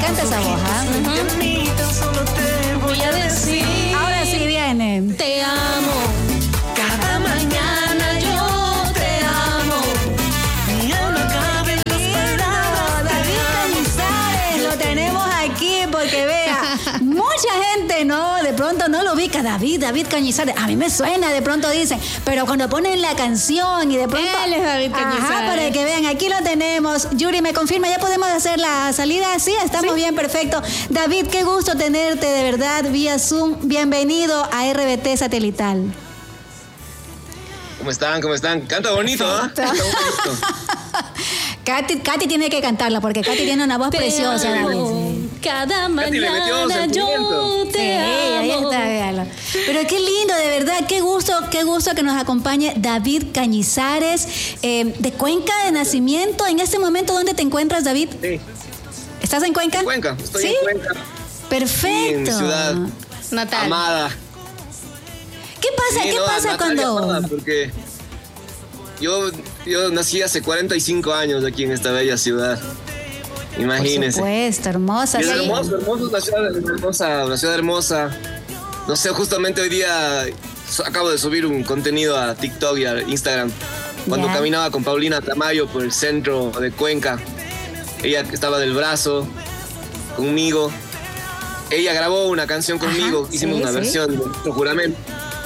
encanta esa voz, ¿ah? Voy a decir. Ahora sí viene. Te amo. Cada mañana yo te amo. Ya no caben las palabras. David Cañizares, lo tenemos aquí porque vea, mucha gente no, de pronto no lo ubica. David Cañizares, a mí me suena, de pronto dicen, pero cuando ponen la canción y de pronto... Él es David Cañizares. Ajá, para que vean, aquí lo tenemos. Yuri, ¿me confirma? ¿Ya podemos hacer la salida? Sí, estamos bien, perfecto. David, qué gusto tenerte, de verdad, vía Zoom. Bienvenido a RBT Satelital. ¿Cómo están? ¿Cómo están? Canta bonito, ¿ah? Canta bonito. Katy tiene que cantarla porque Katy tiene una voz preciosa, David. Sí. Cada Katy le metió mañana yo sentimiento. te Sí, ahí amo. está, véalo. Pero qué lindo, de verdad, qué gusto que nos acompañe David Cañizares, de Cuenca de nacimiento. En este momento, ¿dónde te encuentras, David? Sí, ¿Estás en Cuenca? Cuenca. Estoy ¿Sí? en Cuenca. Perfecto. Sí, en mi ciudad Natal. amada. ¿Qué pasa? Sí, ¿Qué no, pasa Natalia cuando...? amada, porque yo nací hace 45 años aquí en esta bella ciudad. Imagínense. Por supuesto, hermosa. Y es Sí. hermoso, una ciudad hermosa. No sé, justamente hoy día acabo de subir un contenido a TikTok y a Instagram. Cuando Ya. caminaba con Paulina Tamayo por el centro de Cuenca. Ella estaba del brazo conmigo. Ella grabó una canción conmigo. Ajá, Hicimos sí, una sí. versión de nuestro juramento.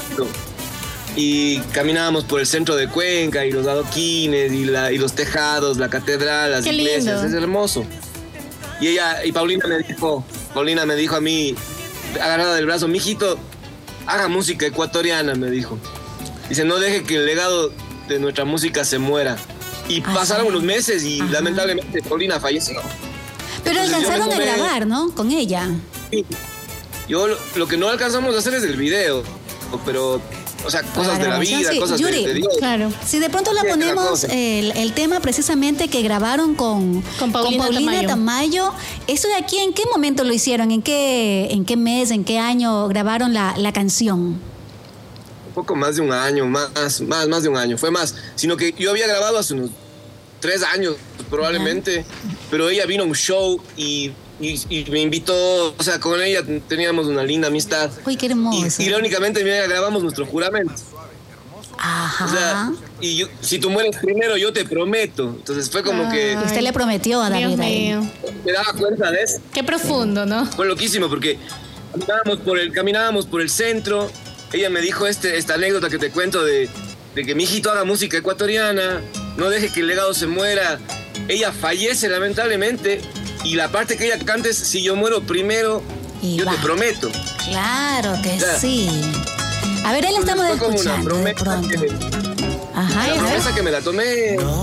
Y caminábamos por el centro de Cuenca y los adoquines y los tejados, la catedral, las Qué iglesias. lindo. Es hermoso. Y Paulina me dijo a mí, agarrada del brazo, mijito, haga música ecuatoriana, me dijo. Dice, no deje que el legado de nuestra música se muera. Y Ajá. pasaron unos meses y Ajá. lamentablemente Paulina falleció. Pero Entonces, yo alcanzaron a me tomé- grabar, ¿no? Con ella. Yo lo que no alcanzamos a hacer es el video, pero, o sea, cosas de la grabación, vida, sí. cosas Yuri, de Dios. Claro. Si de pronto la Sí, otra ponemos cosa. el tema precisamente que grabaron con Paulina Tamayo, ¿eso de aquí en qué momento lo hicieron? ¿En qué mes, en qué año grabaron la canción? Un poco más de un año, más de un año, fue más. Sino que yo había grabado hace unos 3 años, probablemente, pero ella vino a un show y me invitó, o sea, con ella teníamos una linda amistad. Uy, qué hermoso. Y irónicamente, mira, grabamos nuestro juramento. Ajá. O sea, si tú mueres primero, yo te prometo. Entonces fue como que Usted le prometió a Dios David ahí. mío. me daba cuenta de eso. Qué profundo, ¿no? Fue loquísimo porque caminábamos por el centro. Ella me dijo esta anécdota que te cuento de que mi hijito haga música ecuatoriana, no deje que el legado se muera. Ella fallece lamentablemente y la parte que ella canta es si yo muero primero, Y yo va. te prometo. Claro que Ya. sí. A ver, ahí la Entonces estamos fue como una escuchando de promesa pronto. Ajá, Una a ver. promesa que me la tomé.